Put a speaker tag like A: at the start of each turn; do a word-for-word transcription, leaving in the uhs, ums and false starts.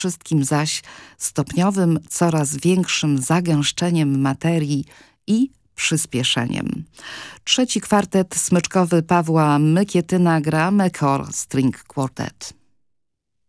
A: wszystkim zaś stopniowym, coraz większym zagęszczeniem materii i przyspieszeniem. Trzeci kwartet smyczkowy Pawła Mykietyna gra Mekor String Quartet.